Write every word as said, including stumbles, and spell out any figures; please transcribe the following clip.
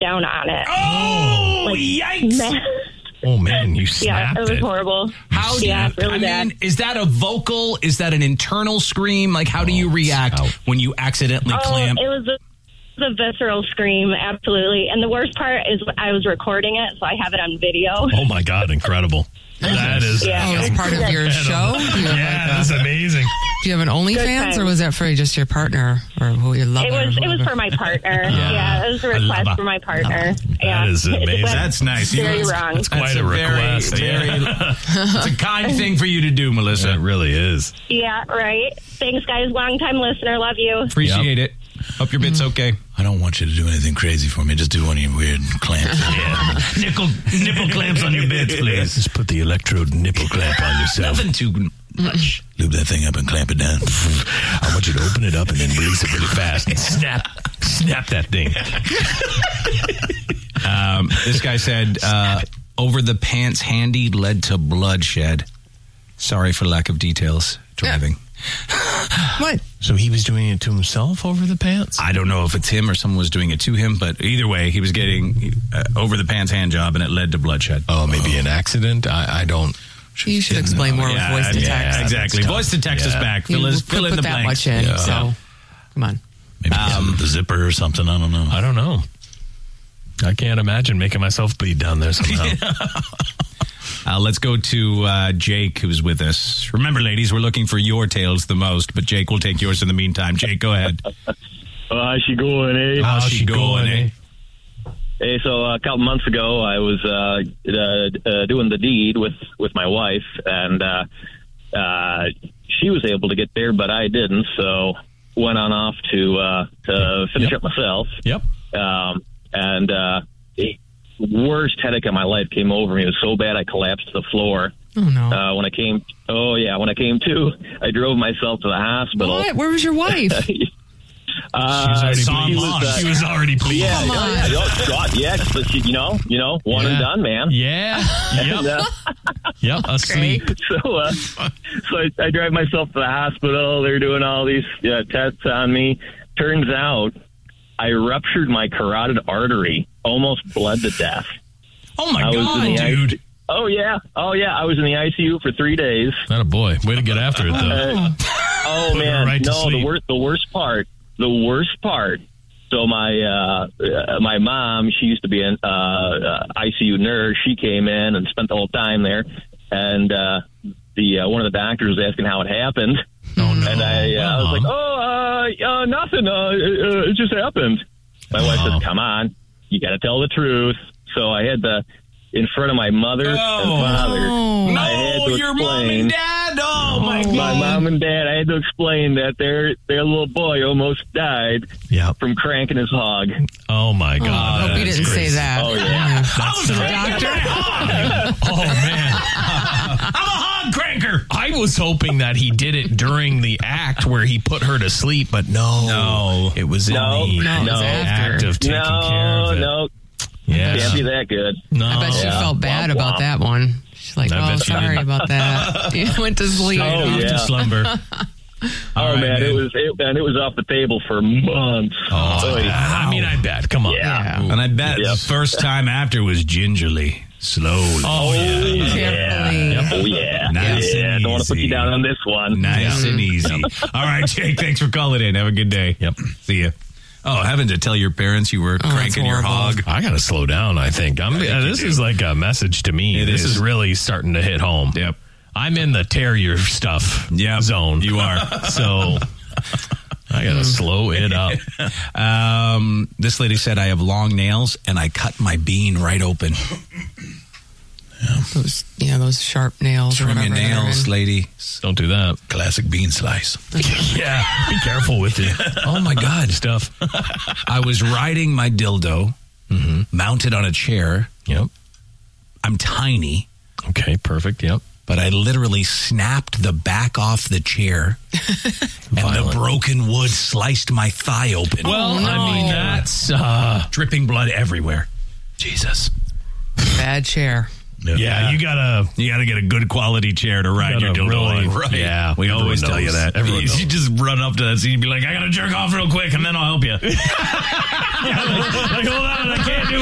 down on it. Oh, like, yikes. Man. Oh, man, you Yeah, snapped it was it. horrible. How do yeah, you, really I bad. mean, is that a vocal? Is that an internal scream? Like, how do you react out. when you accidentally Oh, clamp? it was a, it was a visceral scream, absolutely. And the worst part is I was recording it, so I have it on video. Oh, my God, incredible. That is Yeah. Oh, it's part of your show? Do you have Yeah, like that's a- amazing. Do you have an OnlyFans, or was that for just your partner or who you love? It was it was for my partner. yeah, it was a request love for my partner. Yeah. That is amazing. But That's nice. You- Very wrong. That's quite That's a request. Very, very, Yeah. it's a kind thing for you to do, Melissa. It really is. Yeah, right. Thanks, guys. Long time listener. Love you. Appreciate it. Hope your bit's okay. I don't want you to do anything crazy for me. Just do one of your weird clamps. Yeah. Nickel, nipple clamps on your bits, please. Just put the electrode nipple clamp on yourself. Nothing too much. Lube that thing up and clamp it down. I want you to open it up and then release it really fast. And snap, snap that thing. Um, this guy said, uh, over the pants handy led to bloodshed. Sorry for lack of details. Driving. What? So he was doing it to himself over the pants? I don't know if it's him or someone was doing it to him, but either way, he was getting uh, over the pants hand job, and it led to bloodshed. Oh, maybe an accident? I, I don't. You should explain more Yeah, with voice to yeah, text. exactly. Voice to text Yeah. us back. You Fill, us, put, fill in put the that blanks. much in, Yeah. so come on. Maybe Um, the zipper or something. I don't know. I don't know. I can't imagine making myself bleed down there somehow. Uh, let's go to uh, Jake, who's with us. Remember, ladies, we're looking for your tales the most, but Jake will take yours in the meantime. Jake, go ahead. Uh, how's she going, eh? How's she going, eh? Hey, so uh, a couple months ago, I was uh, uh, uh, doing the deed with, with my wife, and uh, uh, she was able to get there, but I didn't, so went on off to uh, to finish Yep. up myself. Yep. Um, and uh, the worst headache of my life came over me. It was so bad I collapsed to the floor. Oh, no. Uh, when I came, oh yeah, when I came to, I drove myself to the hospital. What? Where was your wife? Uh, She was already she bleeding. was, uh, She was already bleeding. Yeah, Come yeah, on. yeah, oh, God, yeah, but she, you know, you know, one and Yeah. done, man. Yeah. And, Yep. uh, Yep. Asleep. so, uh, so I, I drive myself to the hospital. They're doing all these uh, tests on me. Turns out, I ruptured my carotid artery. Almost bled to death. Oh, my I was God, in the dude. I C- oh yeah, oh yeah. I was in the I C U for three days. Not a boy. Way to get after it, though. Uh, oh Put her man, right to no. sleep. The worst, the worst part, the worst part. So my uh, uh, my mom, she used to be an uh, uh, I C U nurse. She came in and spent the whole time there, and uh, the uh, one of the doctors was asking how it happened, Oh, no. and I, uh, I was like, oh, uh, uh, nothing. Uh, uh, it just happened. My wife Oh. said, come on, you got to tell the truth. So I had to, in front of my mother and Oh. father, I had No, to your mom explain. and dad. Oh, my God. My mom and dad, I had to explain that their their little boy almost died Yep. from cranking his hog. Oh, my I God. hope you That's didn't say crazy. that. Oh, yeah. I was a doctor. Oh, man. I'm a hog cranker. I was hoping that he did it during the act where he put her to sleep, but no. No. It was in No, the no, it was after. act of taking care No, of it. no, Yeah. can't be that good. No. I bet she Yeah. felt bad Womp about womp. that one. She's like, I oh, bet she sorry did. about that. You went to sleep. Oh, Off yeah. to slumber. Oh right, man, it man. was it, man, it was off the table for months. Oh, I mean, I bet. Come on. Yeah. And I bet Yep. the first time after was gingerly, slowly. Oh, yeah. Carefully. Oh yeah, Nice yeah. and Don't want to put easy. you down on this one. Nice and easy. All right, Jake, thanks for calling in. Have a good day. Yep. See ya. Oh, having to tell your parents you were that's cranking your horrible. hog. I got to slow down, I think. I'm, think uh, you this do. is like a message to me. It this is. is really starting to hit home. Yep. I'm in the tear your stuff Yep. zone. You are. So I got to slow it up. Um, this lady said, I have long nails and I cut my bean right open. Those, yeah, those sharp nails. or Trim your whatever they're nails, in. lady. Don't do that. Classic bean slice. Yeah. Be careful with it. Oh, my God. Stuff. I was riding my dildo mounted on a chair. Yep. I'm tiny, Okay, perfect. Yep. but I literally snapped the back off the chair and the Violent. broken wood sliced my thigh open. Well, no. I mean, that's, uh, dripping blood everywhere. Jesus. Bad chair. Yeah, yeah, you gotta you gotta get a good quality chair to ride your dildo really, on. Right. Yeah, we always tell you that. Everyone You, knows. you just run up to that scene and be like, I gotta jerk off real quick and then I'll help you. Yeah, like, like, hold on, I can't do